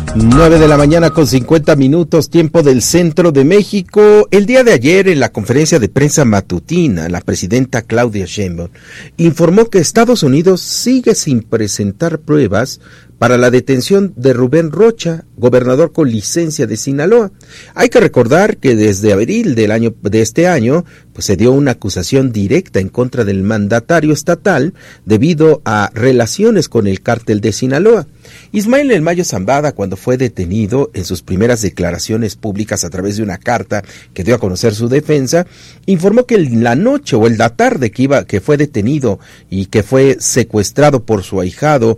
9:50 a.m, tiempo del centro de México. El día de ayer, en la conferencia de prensa matutina, la presidenta Claudia Sheinbaum informó que Estados Unidos sigue sin presentar pruebas para la detención de Rubén Rocha, gobernador con licencia de Sinaloa. Hay que recordar que desde abril de este año, pues se dio una acusación directa en contra del mandatario estatal debido a relaciones con el cártel de Sinaloa. Ismael El Mayo Zambada, cuando fue detenido, en sus primeras declaraciones públicas a través de una carta que dio a conocer su defensa, informó que en la noche o en la tarde que fue detenido y que fue secuestrado por su ahijado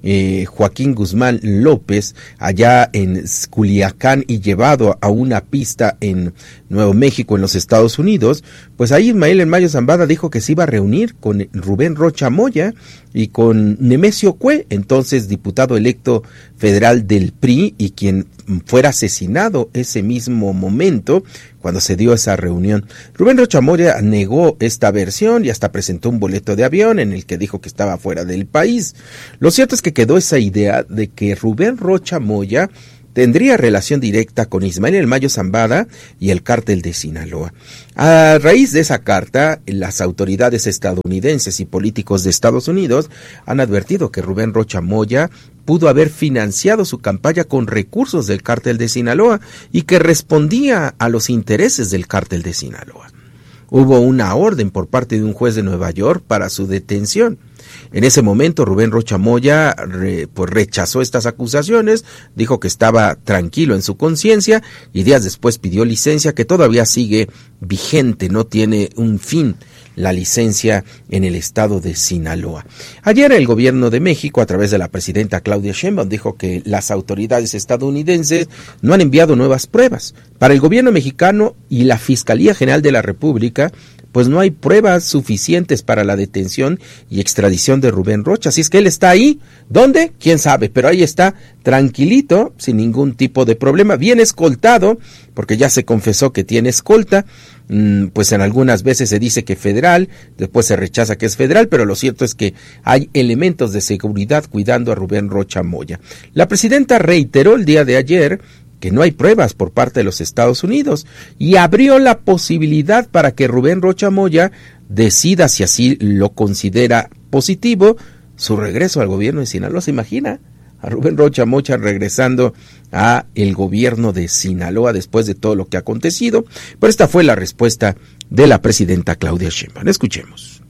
Joaquín Guzmán López allá en Culiacán y llevado a una pista en Nuevo México, en los Estados Unidos, pues ahí Ismael El Mayo Zambada dijo que se iba a reunir con Rubén Rocha Moya y con Nemesio Cue, entonces diputado electo federal del PRI y quien fuera asesinado ese mismo momento cuando se dio esa reunión. Rubén Rocha Moya negó esta versión y hasta presentó un boleto de avión en el que dijo que estaba fuera del país. Lo cierto es que quedó esa idea de que Rubén Rocha Moya tendría relación directa con Ismael El Mayo Zambada y el cártel de Sinaloa. A raíz de esa carta, las autoridades estadounidenses y políticos de Estados Unidos han advertido que Rubén Rocha Moya pudo haber financiado su campaña con recursos del cártel de Sinaloa y que respondía a los intereses del cártel de Sinaloa. Hubo una orden por parte de un juez de Nueva York para su detención. En ese momento Rubén Rocha Moya rechazó estas acusaciones, dijo que estaba tranquilo en su conciencia y días después pidió licencia que todavía sigue vigente, no tiene un fin la licencia en el estado de Sinaloa. Ayer el gobierno de México, a través de la presidenta Claudia Sheinbaum, dijo que las autoridades estadounidenses no han enviado nuevas pruebas. Para el gobierno mexicano y la Fiscalía General de la República, pues no hay pruebas suficientes para la detención y extradición de Rubén Rocha. Así es que él está ahí. ¿Dónde? ¿Quién sabe? Pero ahí está, tranquilito, sin ningún tipo de problema, bien escoltado, porque ya se confesó que tiene escolta. Pues en algunas veces se dice que federal, después se rechaza que es federal, pero lo cierto es que hay elementos de seguridad cuidando a Rubén Rocha Moya. La presidenta reiteró el día de ayer que no hay pruebas por parte de los Estados Unidos y abrió la posibilidad para que Rubén Rocha Moya decida, si así lo considera positivo, su regreso al gobierno de Sinaloa. ¿Se imagina a Rubén Rocha Moya regresando a el gobierno de Sinaloa después de todo lo que ha acontecido? Pero esta fue la respuesta de la presidenta Claudia Sheinbaum. Escuchemos.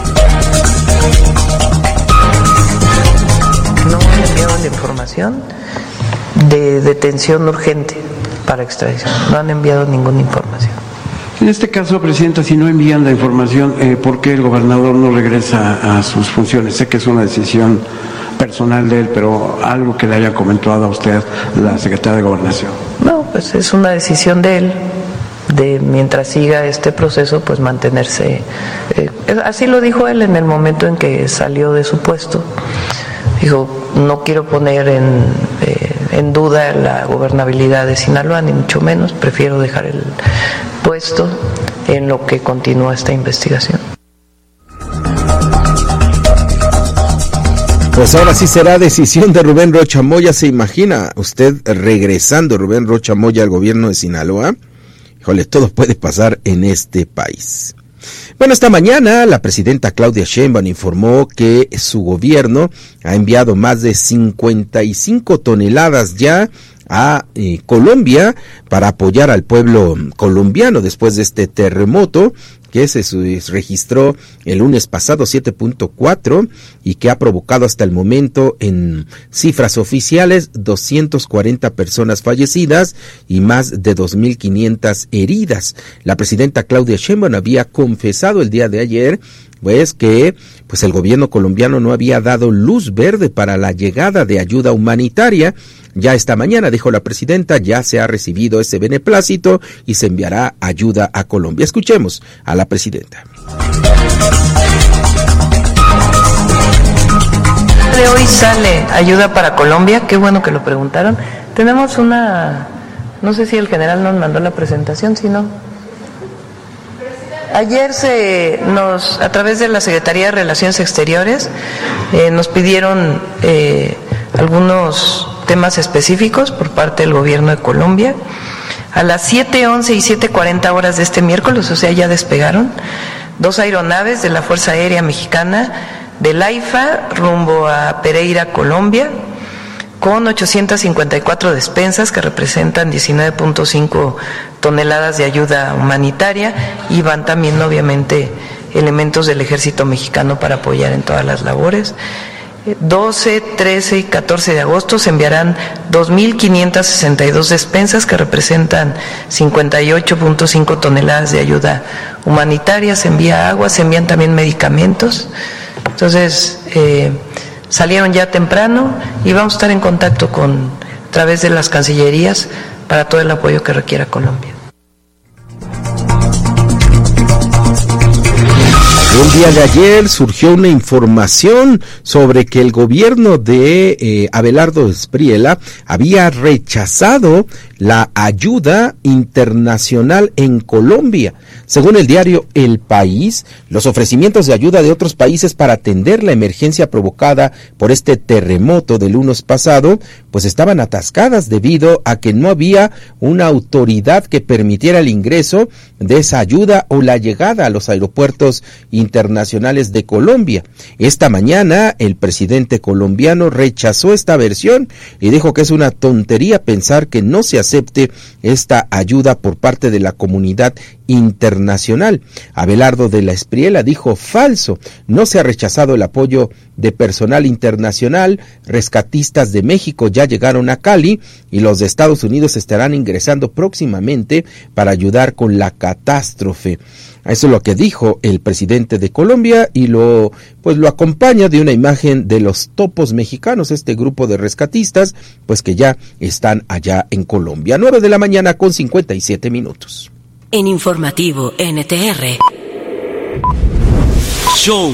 No han enviado la información de detención urgente para extradición. No han enviado ninguna información. En este caso, presidenta, si no envían la información, ¿por qué el gobernador no regresa a sus funciones? Sé que es una decisión personal de él, pero algo que le haya comentado a usted la secretaria de Gobernación. No, pues es una decisión de él, de mientras siga este proceso, pues mantenerse. Así lo dijo él en el momento en que salió de su puesto. Dijo, no quiero poner en duda la gobernabilidad de Sinaloa, ni mucho menos, prefiero dejar el puesto en lo que continúa esta investigación. Pues ahora sí será decisión de Rubén Rocha Moya. ¿Se imagina usted regresando Rubén Rocha Moya al gobierno de Sinaloa? Híjole, todo puede pasar en este país. Bueno, esta mañana la presidenta Claudia Sheinbaum informó que su gobierno ha enviado más de 55 toneladas ya a Colombia para apoyar al pueblo colombiano después de este terremoto que se registró el lunes pasado 7.4 y que ha provocado hasta el momento en cifras oficiales 240 personas fallecidas y más de 2.500 heridas. La presidenta Claudia Sheinbaum había confesado el día de ayer pues que el gobierno colombiano no había dado luz verde para la llegada de ayuda humanitaria. Ya esta mañana, dijo la presidenta, ya se ha recibido ese beneplácito y se enviará ayuda a Colombia. Escuchemos a la presidenta. De hoy sale ayuda para Colombia, qué bueno que lo preguntaron. Tenemos no sé si el general nos mandó la presentación, si no. Ayer a través de la Secretaría de Relaciones Exteriores, nos pidieron algunos temas específicos por parte del gobierno de Colombia. A las 7:11 y 7:40 horas de este miércoles, o sea, ya despegaron 2 aeronaves de la Fuerza Aérea Mexicana del AIFA rumbo a Pereira, Colombia, con 854 despensas que representan 19.5 toneladas de ayuda humanitaria, y van también obviamente elementos del ejército mexicano para apoyar en todas las labores. 12, 13 y 14 de agosto se enviarán 2.562 despensas que representan 58.5 toneladas de ayuda humanitaria. Se envía agua, se envían también medicamentos. Entonces, salieron ya temprano y vamos a estar en contacto a través de las cancillerías para todo el apoyo que requiera Colombia. El día de ayer surgió una información sobre que el gobierno de Abelardo Espriella había rechazado la ayuda internacional en Colombia. Según el diario El País, los ofrecimientos de ayuda de otros países para atender la emergencia provocada por este terremoto del lunes pasado, pues estaban atascadas debido a que no había una autoridad que permitiera el ingreso de esa ayuda o la llegada a los aeropuertos internacionales de Colombia. Esta mañana el presidente colombiano rechazó esta versión y dijo que es una tontería pensar que no se acepte esta ayuda por parte de la comunidad internacional. Abelardo de la Espriella dijo: falso, no se ha rechazado el apoyo de personal internacional. Rescatistas de México ya llegaron a Cali y los de Estados Unidos estarán ingresando próximamente para ayudar con la catástrofe. Eso es lo que dijo el presidente de Colombia, y lo acompaña de una imagen de los topos mexicanos, este grupo de rescatistas, pues que ya están allá en Colombia. 9:57 a.m. En Informativo NTR. Show.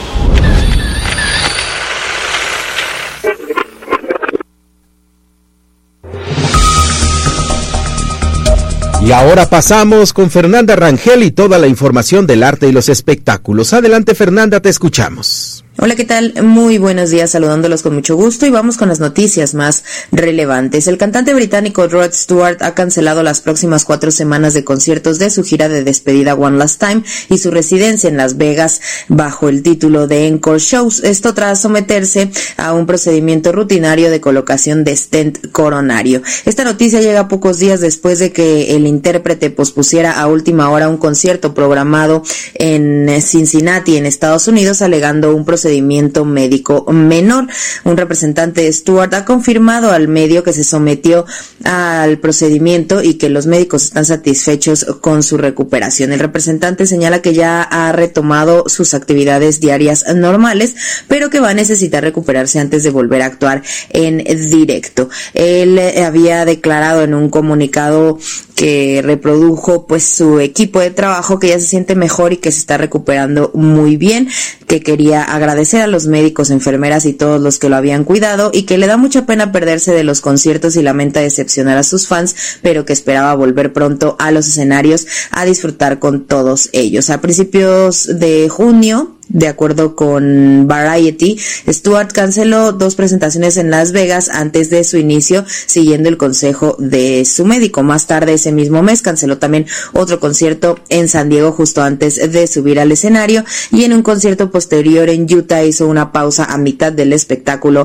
Y ahora pasamos con Fernanda Rangel y toda la información del arte y los espectáculos. Adelante, Fernanda, te escuchamos. Hola, ¿qué tal? Muy buenos días, saludándolos con mucho gusto, y vamos con las noticias más relevantes. El cantante británico Rod Stewart ha cancelado las próximas 4 semanas de conciertos de su gira de despedida One Last Time y su residencia en Las Vegas bajo el título de Encore Shows. Esto tras someterse a un procedimiento rutinario de colocación de stent coronario. Esta noticia llega pocos días después de que el intérprete pospusiera a última hora un concierto programado en Cincinnati, en Estados Unidos, alegando un procedimiento médico menor. Un representante de Stewart ha confirmado al medio que se sometió al procedimiento y que los médicos están satisfechos con su recuperación. El representante señala que ya ha retomado sus actividades diarias normales, pero que va a necesitar recuperarse antes de volver a actuar en directo. Él había declarado en un comunicado que reprodujo su equipo de trabajo que ya se siente mejor y que se está recuperando muy bien, que quería agradecer a los médicos, enfermeras y todos los que lo habían cuidado, y que le da mucha pena perderse de los conciertos y lamenta decepcionar a sus fans, pero que esperaba volver pronto a los escenarios a disfrutar con todos ellos. A principios de junio, de acuerdo con Variety, Stewart canceló 2 presentaciones en Las Vegas antes de su inicio, siguiendo el consejo de su médico. Más tarde ese mismo mes canceló también otro concierto en San Diego justo antes de subir al escenario, y en un concierto posterior en Utah hizo una pausa a mitad del espectáculo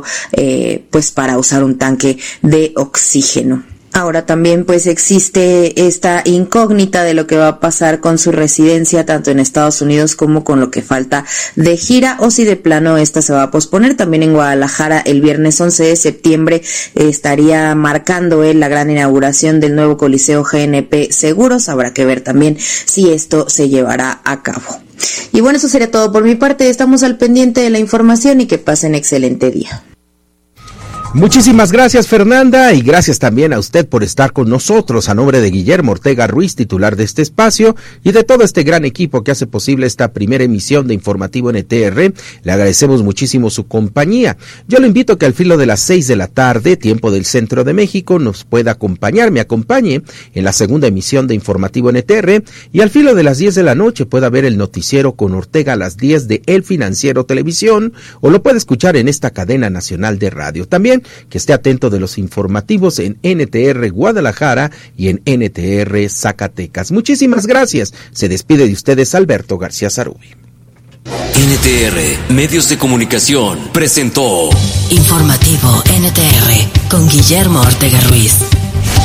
para usar un tanque de oxígeno. Ahora también existe esta incógnita de lo que va a pasar con su residencia tanto en Estados Unidos como con lo que falta de gira, o si de plano esta se va a posponer. También en Guadalajara el viernes 11 de septiembre estaría marcando la gran inauguración del nuevo Coliseo GNP Seguros. Habrá que ver también si esto se llevará a cabo. Y bueno, eso sería todo por mi parte. Estamos al pendiente de la información y que pasen excelente día. Muchísimas gracias, Fernanda, y gracias también a usted por estar con nosotros. A nombre de Guillermo Ortega Ruiz, titular de este espacio, y de todo este gran equipo que hace posible esta primera emisión de Informativo NTR, le agradecemos muchísimo su compañía. Yo le invito a que al filo de las 6 de la tarde, tiempo del Centro de México, nos pueda acompañar, me acompañe en la segunda emisión de Informativo NTR, y al filo de las 10 de la noche pueda ver el noticiero con Ortega a las 10 de El Financiero Televisión, o lo puede escuchar en esta cadena nacional de radio. También que esté atento de los informativos en NTR Guadalajara y en NTR Zacatecas. Muchísimas gracias. Se despide de ustedes Alberto García Zarubi. NTR Medios de Comunicación presentó Informativo NTR con Guillermo Ortega Ruiz.